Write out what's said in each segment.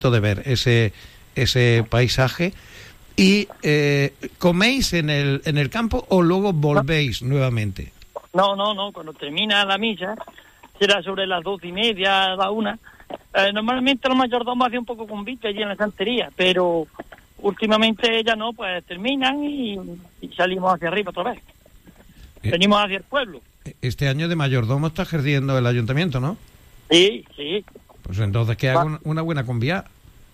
de ver ese paisaje. ¿Y coméis en el campo o luego volvéis nuevamente? No, cuando termina la misa, será sobre las 12:30, la 1. Normalmente los mayordomos hacen un poco convite allí en la santería, pero últimamente ya no, pues terminan y salimos hacia arriba otra vez. Venimos hacia el pueblo. Este año de mayordomo está ejerciendo el ayuntamiento, ¿no? Sí. Pues entonces que haga una buena convía.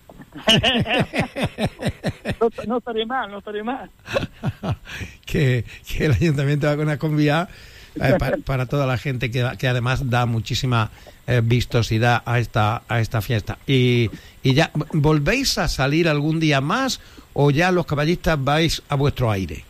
No estaré mal. que el ayuntamiento haga una convía para toda la gente que además da muchísima vistosidad a esta fiesta. Y ya, ¿volvéis a salir algún día más o ya los caballistas vais a vuestro aire?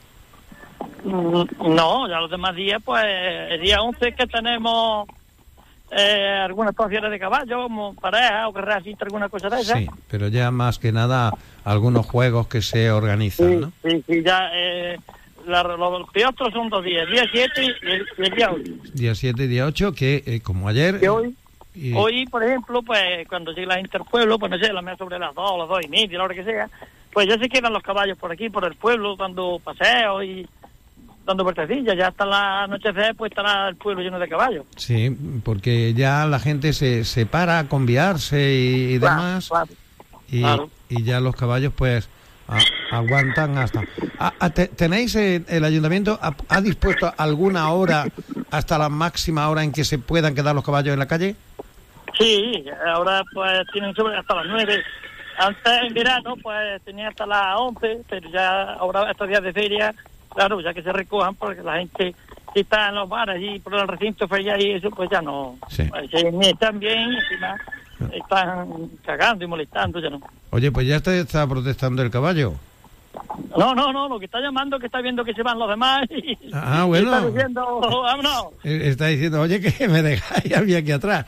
No, ya los demás días, pues el día 11 que tenemos algunas actuaciones de caballo, como pareja o carreras, alguna cosa de esa. Sí, pero ya más que nada algunos juegos que se organizan, ¿no? Sí, ya los piostros son 2 días, el día 7 y el día 8. Día 7 y día 8, que como ayer... Hoy, por ejemplo, pues cuando llegue la gente al pueblo, pues no sé, la mesa sobre las 2, las 2:30, la hora que sea, pues ya se quedan los caballos por aquí, por el pueblo, dando paseos y dando vueltecillas. Ya hasta la anochecer, pues estará el pueblo lleno de caballos. Sí, porque ya la gente se para a conviarse y demás. Claro. Y ya los caballos, pues, aguantan hasta... ¿Tenéis el ayuntamiento ha dispuesto alguna hora hasta la máxima hora en que se puedan quedar los caballos en la calle? Sí, ahora pues tienen sobre hasta las 9. Antes en verano pues tenía hasta las 11, pero ya ahora estos días de feria, claro, ya que se recojan porque la gente que está en los bares allí por el recinto ferial y eso, pues ya no. Sí. Pues, ni están bien, encima están cagando y molestando, ya no. Oye, pues ya está protestando el caballo. No, lo que está llamando, que está viendo que se van los demás y, bueno. Está diciendo, vámonos. Está diciendo, oye, que me dejáis a mí aquí atrás.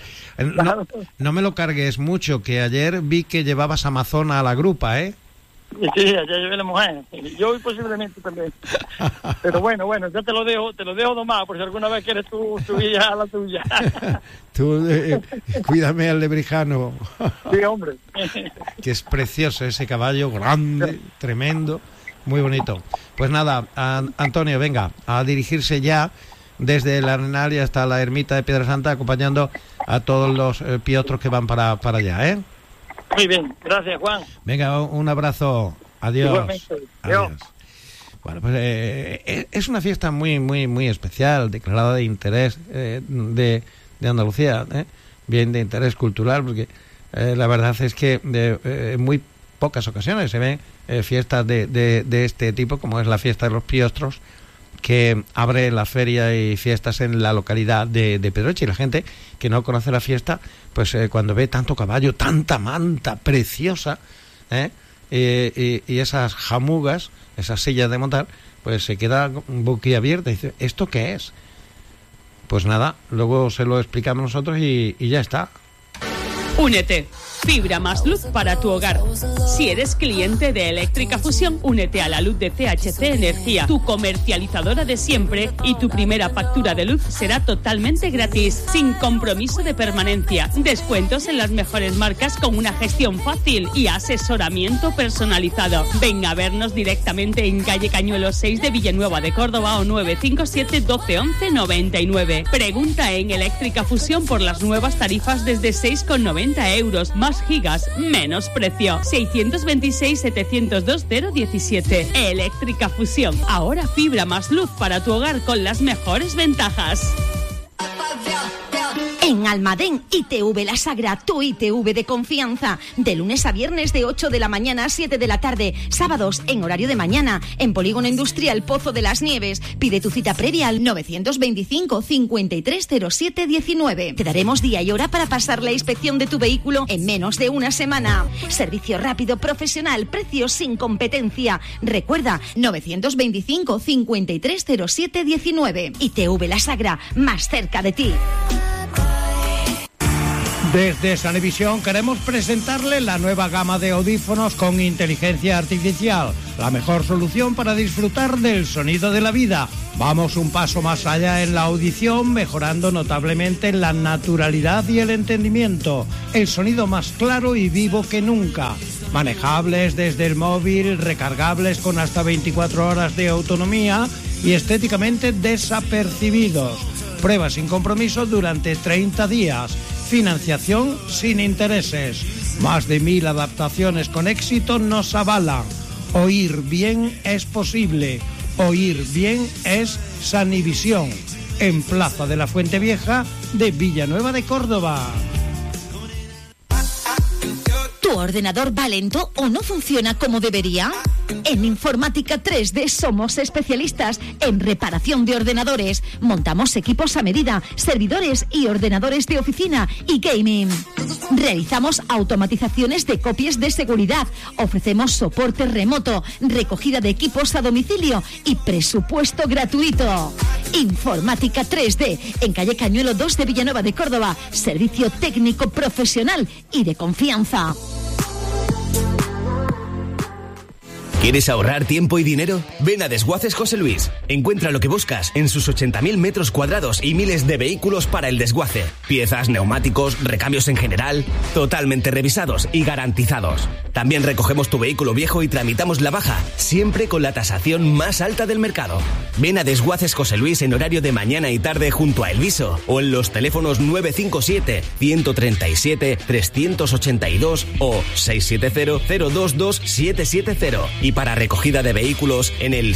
No me lo cargues mucho, que ayer vi que llevabas Amazona a la grupa, ¿eh? Sí, ayer llevé la mujer. Yo posiblemente también. Pero bueno, ya te lo dejo domado, por si alguna vez quieres tú subir a la tuya. Tú, cuídame al lebrijano. Sí, hombre. Que es precioso ese caballo, grande, tremendo, muy bonito. Pues nada, Antonio, venga, a dirigirse ya desde la Arenal hasta la ermita de Piedra Santa, acompañando a todos los piotros que van para allá, ¿eh? Muy bien, gracias, Juan. Venga, un abrazo. Adiós. Igualmente. Adiós. Bueno, pues es una fiesta muy, muy, muy especial, declarada de interés de Andalucía, bien de interés cultural, porque la verdad es que en muy pocas ocasiones se ven fiestas de este tipo, como es la fiesta de los piostros, que abre la feria y fiestas en la localidad de Pedroche. Y la gente que no conoce la fiesta, pues cuando ve tanto caballo, tanta manta preciosa, y esas jamugas, esas sillas de montar, pues se queda boquiabierta y dice, ¿esto qué es? Pues nada, luego se lo explicamos nosotros y ya está. Únete. Fibra más luz para tu hogar. Si eres cliente de Eléctrica Fusión, únete a la luz de CHC Energía, tu comercializadora de siempre, y tu primera factura de luz será totalmente gratis, sin compromiso de permanencia. Descuentos en las mejores marcas con una gestión fácil y asesoramiento personalizado. Ven a vernos directamente en calle Cañuelos 6 de Villanueva de Córdoba o 957 12 11 99. Pregunta en Eléctrica Fusión por las nuevas tarifas desde 6,90 €, más gigas, menos precio. 626-702-017. Eléctrica Fusión. Ahora fibra más luz para tu hogar con las mejores ventajas. En Almadén, ITV La Sagra, tu ITV de confianza. De lunes a viernes de 8 de la mañana a 7 de la tarde. Sábados en horario de mañana. En Polígono Industrial Pozo de las Nieves. Pide tu cita previa al 925 5307 19. Te daremos día y hora para pasar la inspección de tu vehículo en menos de una semana. Servicio rápido, profesional, precios sin competencia. Recuerda, 925 5307 19. ITV La Sagra, más cerca de ti. Desde Sanevisión queremos presentarle la nueva gama de audífonos con inteligencia artificial, la mejor solución para disfrutar del sonido de la vida. Vamos un paso más allá en la audición, mejorando notablemente la naturalidad y el entendimiento, el sonido más claro y vivo que nunca. Manejables desde el móvil, recargables con hasta 24 horas de autonomía y estéticamente desapercibidos. Prueba sin compromiso durante 30 días. Financiación sin intereses. Más de 1000 adaptaciones con éxito nos avalan. Oír bien es posible. Oír bien es Sanivisión. En Plaza de la Fuente Vieja de Villanueva de Córdoba. ¿Tu ordenador va lento o no funciona como debería? En Informática 3D somos especialistas en reparación de ordenadores. Montamos equipos a medida, servidores y ordenadores de oficina y gaming. Realizamos automatizaciones de copias de seguridad. Ofrecemos soporte remoto, recogida de equipos a domicilio y presupuesto gratuito. Informática 3D, en calle Cañuelo 2 de Villanueva de Córdoba. Servicio técnico profesional y de confianza. ¿Quieres ahorrar tiempo y dinero? Ven a Desguaces José Luis. Encuentra lo que buscas en sus 80.000 metros cuadrados y miles de vehículos para el desguace. Piezas, neumáticos, recambios en general, totalmente revisados y garantizados. También recogemos tu vehículo viejo y tramitamos la baja, siempre con la tasación más alta del mercado. Ven a Desguaces José Luis en horario de mañana y tarde junto a Elviso o en los teléfonos 957-137-382 o 670-022-770 y para recogida de vehículos en el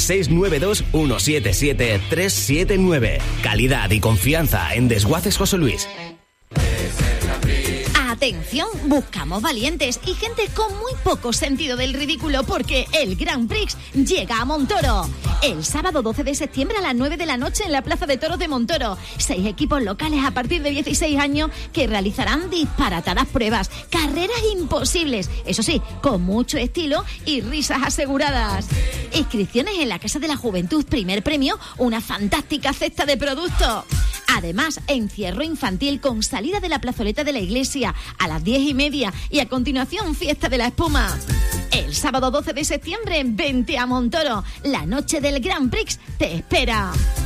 692-177-379. Calidad y confianza en Desguaces José Luis. Atención, buscamos valientes y gente con muy poco sentido del ridículo porque el Grand Prix llega a Montoro. El sábado 12 de septiembre a las 9 de la noche en la Plaza de Toros de Montoro. 6 equipos locales a partir de 16 años que realizarán disparatadas pruebas, carreras imposibles, eso sí, con mucho estilo y risas aseguradas. Inscripciones en la Casa de la Juventud, primer premio, una fantástica cesta de productos. Además, encierro infantil con salida de la plazoleta de la iglesia a las 10:30 y a continuación fiesta de la espuma. El sábado 12 de septiembre, vente a Montoro. La noche del Grand Prix te espera.